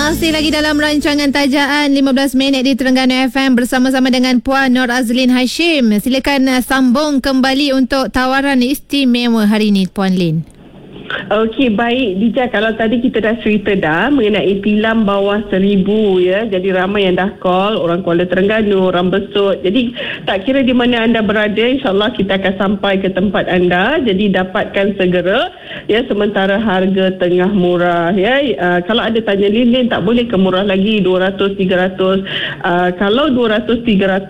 Masih lagi dalam rancangan Tajaan 15 minit di Terengganu FM bersama-sama dengan Puan Nur Azlin Hashim. Silakan sambung kembali untuk tawaran istimewa hari ini, Puan Lin. Okey, baik Dija, kalau tadi kita dah cerita mengenai tilam bawah 1,000 ya. Jadi ramai yang dah call, orang Kuala Terengganu, orang Besut. Jadi tak kira di mana anda berada, insyaAllah kita akan sampai ke tempat anda. Jadi dapatkan segera ya, sementara harga tengah murah ya. Kalau ada tanya Lin tak boleh ke murah lagi 200 300. Kalau 200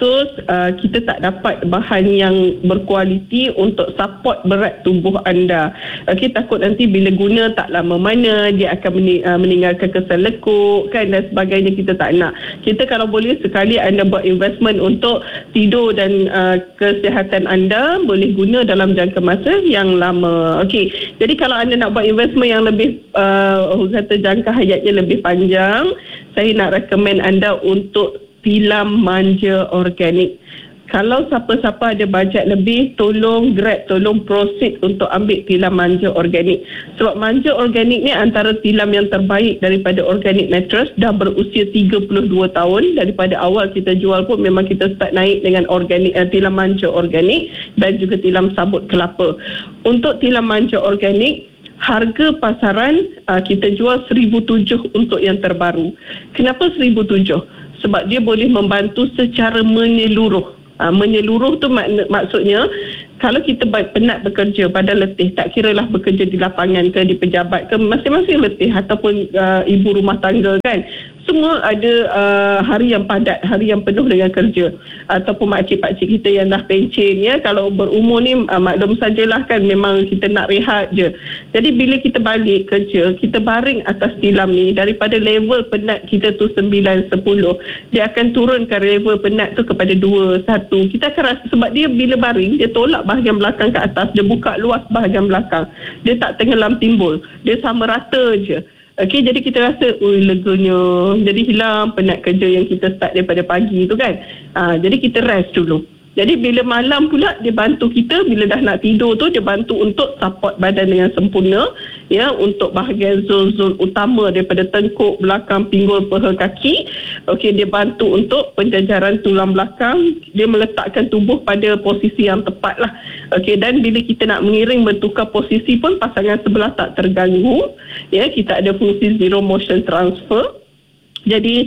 300 kita tak dapat bahan yang berkualiti untuk support berat tubuh anda. Okey, takut nanti bila guna tak lama mana dia akan meninggalkan kesan lekuk kan dan sebagainya. Kita tak nak. Kita kalau boleh sekali anda buat investment untuk tidur dan kesihatan anda, boleh guna dalam jangka masa yang lama. Okey, jadi kalau anda nak buat investment yang lebih kata jangka hayatnya lebih panjang, saya nak recommend anda untuk tilam manja organik. Kalau siapa-siapa ada bajet lebih, tolong grab, tolong proceed untuk ambil tilam manja organik. Sebab manja organik ni antara tilam yang terbaik daripada organic mattress. Dah berusia 32 tahun. Daripada awal kita jual pun memang kita start naik dengan organik, tilam manja organik dan juga tilam sabut kelapa. Untuk tilam manja organik, harga pasaran kita jual 1,007 untuk yang terbaru. Kenapa 1,007? Sebab dia boleh membantu secara menyeluruh. Menyeluruh tu maksudnya kalau kita penat bekerja, badan letih, tak kiralah bekerja di lapangan ke di pejabat ke, masing-masing letih ataupun ibu rumah tangga kan, semua ada hari yang padat, hari yang penuh dengan kerja, ataupun makcik-pakcik kita yang dah pencen ya. Kalau berumur ni maklum sajalah kan, memang kita nak rehat je. Jadi bila kita balik kerja, kita baring atas tilam ni, daripada level penat kita tu 9, 10, dia akan turunkan level penat tu kepada 2, 1. Kita akan rasa, sebab dia bila baring, dia tolak bahagian belakang ke atas, dia buka luas bahagian belakang, dia tak tenggelam timbul, dia sama rata je. Okey, jadi kita rasa leganya, jadi hilang penat kerja yang kita start daripada pagi tu kan. Jadi kita rest dulu. Jadi bila malam pula dia bantu kita, bila dah nak tidur tu dia bantu untuk support badan dengan sempurna ya, untuk bahagian zon-zon utama daripada tengkuk, belakang, pinggul, paha, kaki. Okey, dia bantu untuk penjajaran tulang belakang, dia meletakkan tubuh pada posisi yang tepat lah. Okey, dan bila kita nak mengiring bertukar posisi pun pasangan sebelah tak terganggu ya. Kita ada fungsi zero motion transfer. Jadi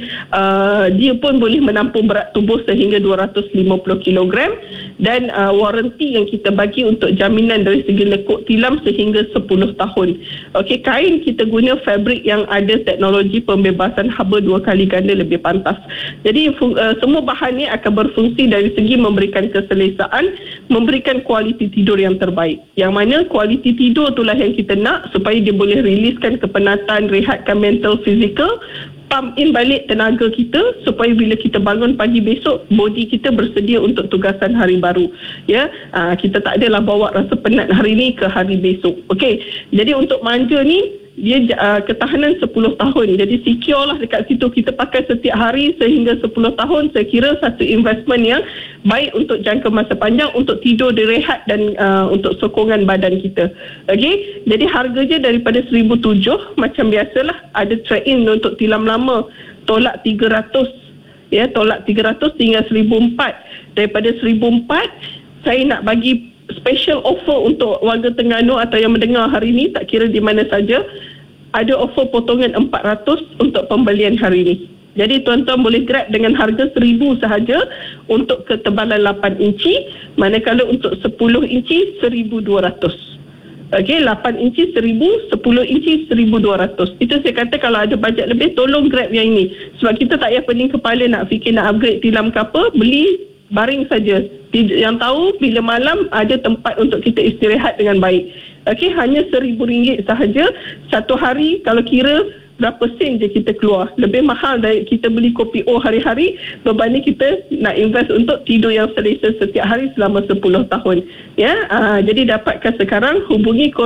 dia pun boleh menampung berat tubuh sehingga 250 kg dan waranti yang kita bagi untuk jaminan dari segi lekuk tilam sehingga 10 tahun. Okey, kain kita guna fabrik yang ada teknologi pembebasan haba 2 kali ganda lebih pantas. Jadi semua bahan ni akan berfungsi dari segi memberikan keselesaan, memberikan kualiti tidur yang terbaik. Yang mana kualiti tidur itulah yang kita nak supaya dia boleh riliskan kepenatan, rehatkan mental, fizikal, pump in balik tenaga kita supaya bila kita bangun pagi besok, body kita bersedia untuk tugasan hari baru ya. Kita tak adalah bawa rasa penat hari ni ke hari besok. Okey, jadi untuk manja ni dia ketahanan 10 tahun. Jadi secure lah dekat situ. Kita pakai setiap hari sehingga 10 tahun. Saya kira satu investment yang baik untuk jangka masa panjang, untuk tidur direhat dan untuk sokongan badan kita. Okey, jadi harganya daripada 1,007 macam biasalah. Ada trade-in untuk tilam lama, tolak 300 ya, tolak 300 tinggal 1,004. Daripada 1,004 saya nak bagi special offer untuk warga Terengganu atau yang mendengar hari ini, tak kira di mana saja, ada offer potongan 400 untuk pembelian hari ini. Jadi tuan-tuan boleh grab dengan harga 1,000 sahaja untuk ketebalan 8 inci, manakala untuk 10 inci 1,200. Okey, 8 inci 1,000, 10 inci 1,200. Itu saya kata kalau ada bajet lebih, tolong grab yang ini. Sebab kita tak payah pening kepala nak fikir nak upgrade tilam ke apa, beli baring saja. Yang tahu bila malam ada tempat untuk kita istirahat dengan baik. Okey, hanya RM1,000 sahaja. Satu hari kalau kira berapa sen je kita keluar. Lebih mahal dari kita beli kopi O hari-hari berbanding kita nak invest untuk tidur yang selesa setiap hari selama 10 tahun. Ya, jadi dapatkan sekarang, hubungi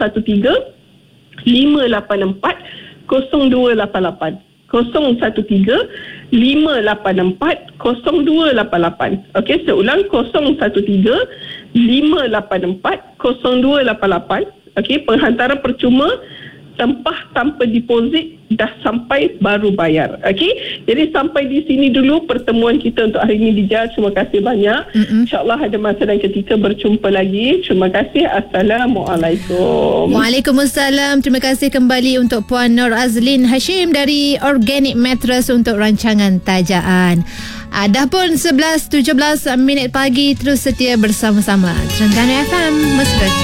013 584 0288. 013 584 0288. Okey, seulang 013 584 0288. Okey, penghantaran percuma. tempah tanpa deposit dah sampai baru bayar. Okey, jadi sampai di sini dulu pertemuan kita untuk hari ini, Dija. Terima kasih banyak. InsyaAllah ada masa dan ketika berjumpa lagi. Terima kasih. Assalamualaikum. Waalaikumsalam. Terima kasih kembali untuk Puan Nur Azlin Hashim dari Organic Mattress untuk rancangan tajaan. Dah pun 11:17 pagi, terus setia bersama-sama Terengganu FM Mesra.